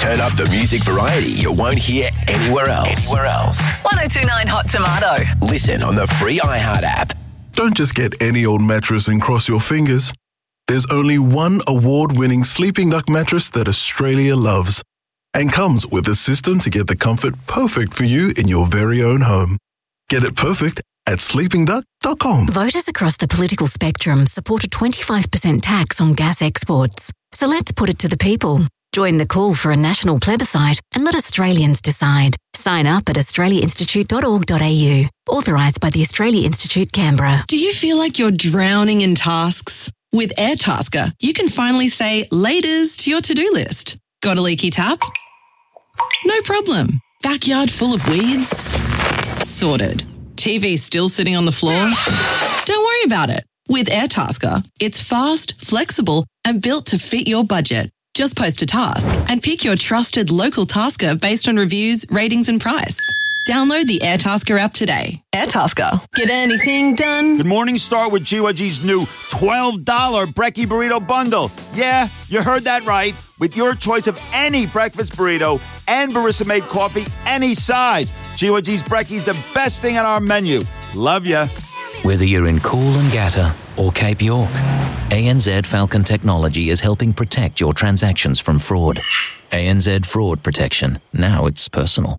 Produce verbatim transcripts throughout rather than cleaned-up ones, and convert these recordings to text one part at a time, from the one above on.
Turn up the music variety you won't hear anywhere else. Anywhere else. one oh two point nine Hot Tomato. Listen on the free iHeart app. Don't just get any old mattress and cross your fingers. There's only one award-winning Sleeping Duck mattress that Australia loves and comes with a system to get the comfort perfect for you in your very own home. Get it perfect at sleeping duck dot com. Voters across the political spectrum support a twenty-five percent tax on gas exports. So let's put it to the people. Join the call for a national plebiscite and let Australians decide. Sign up at australia institute dot org dot a u. Authorised by the Australia Institute, Canberra. Do you feel like you're drowning in tasks? With Airtasker, you can finally say laters to your to-do list. Got a leaky tap? No problem. Backyard full of weeds? Sorted. T V still sitting on the floor? Don't worry about it. With Airtasker, it's fast, flexible, and built to fit your budget. Just post a task and pick your trusted local tasker based on reviews, ratings, and price. Download the Airtasker app today. Airtasker. Get anything done. Good morning. Start with G Y G's new twelve dollars Brekkie Burrito Bundle. Yeah, you heard that right. With your choice of any breakfast burrito and barista-made coffee, any size. G Y G's Brekkie's the best thing on our menu. Love ya. Whether you're in Coolangatta or Cape York, A N Z Falcon Technology is helping protect your transactions from fraud. A N Z Fraud Protection. Now it's personal.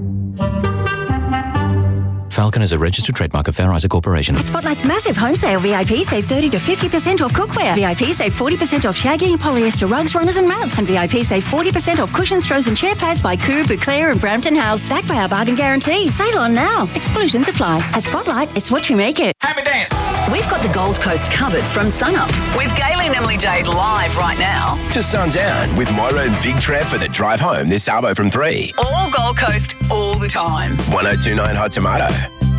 Falcon is a registered trademark of Fair Isaac Corporation. At Spotlight's massive home sale, V I P save thirty to fifty percent off cookware. V I P save forty percent off shaggy, polyester rugs, runners and mats. And V I P save forty percent off cushions, throws and chair pads by Coo, Bouclair and Brampton House. Backed by our bargain guarantee. Sale on now. Exclusions apply. At Spotlight, it's what you make it. Happy dance. We've got the Gold Coast covered from sunup with Gaylene and Emily Jade live right now. To sundown with Moira and Big Trev for the drive home this arvo from three. All Gold Coast, all the time. one oh two point nine Hot Tomato.